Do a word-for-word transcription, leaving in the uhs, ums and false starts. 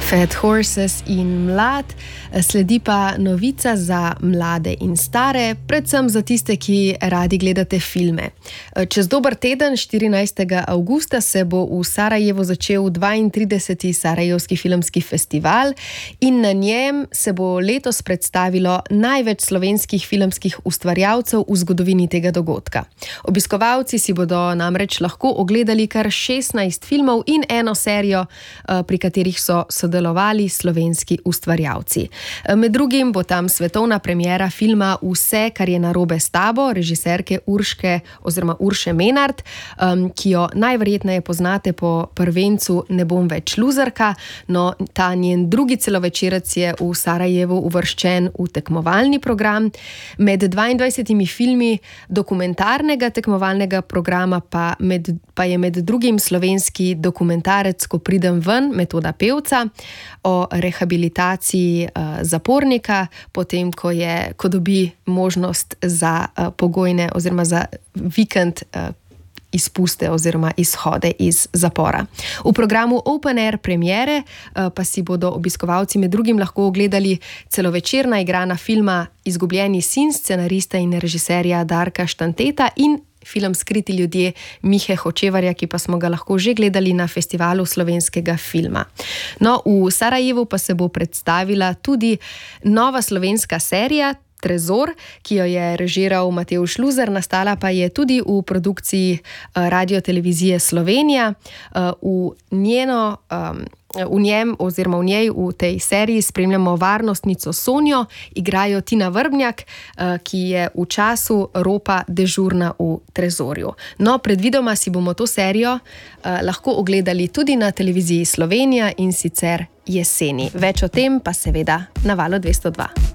Fat Horses in Mlad, sledi pa novica za mlade in stare, predvsem za tiste, ki radi gledate filme. Čez dober teden, štirinajstega avgusta, se bo v Sarajevu začel dvaintrideseti Sarajevski filmski festival in na njem se bo letos predstavilo največ slovenskih filmskih ustvarjalcev v zgodovini tega dogodka. Obiskovalci si bodo namreč lahko ogledali kar šestnajst filmov in eno serijo, pri katerih so sodelovali slovenski ustvarjalci. Med drugim bo tam svetovna premiera filma Vse, kar je narobe s tabo, režiserke Urške oziroma Urše Menart, ki jo najverjetneje poznate po prvencu Ne bom več luzerka, no ta njen drugi celovečerec je v Sarajevu uvrščen v tekmovalni program. Med dvaindvajsetimi filmi dokumentarnega tekmovalnega programa pa, med, pa je med drugim slovenski dokumentarec Ko pridem ven, Metoda pevca, o rehabilitaciji uh, zapornika, potem ko, je, ko dobi možnost za uh, pogojne oziroma za vikend uh, izpuste oziroma izhode iz zapora. V programu Open Air premiere uh, pa si bodo obiskovalci med drugim lahko ogledali celovečerna igrana filma Izgubljeni sin scenarista in režiserja Darka Štanteta in film Skriti ljudje Mihe Hočevarja, ki pa smo ga lahko že gledali na festivalu slovenskega filma. No, v Sarajevu pa se bo predstavila tudi nova slovenska serija Trezor, ki jo je režiral Matevž Luzer, nastala pa je tudi v produkciji Radiotelevizije Slovenija. V njeno V njem oziroma v njej v tej seriji spremljamo varnostnico Sonjo, igrajo Tina Vrbnjak, ki je v času ropa dežurna v Trezorju. No, predvidoma si bomo to serijo lahko ogledali tudi na televiziji Slovenija in sicer jeseni. Več o tem pa seveda na Valu dvesto dva.